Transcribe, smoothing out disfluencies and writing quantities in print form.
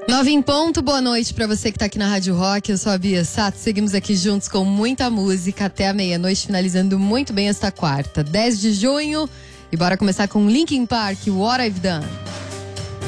9 em ponto, boa noite pra você que tá aqui na Rádio Rock. Eu sou a Bia Sato, seguimos aqui juntos com muita música até a meia-noite, finalizando muito bem esta quarta, 10 de junho. E bora começar com Linkin Park, What I've Done.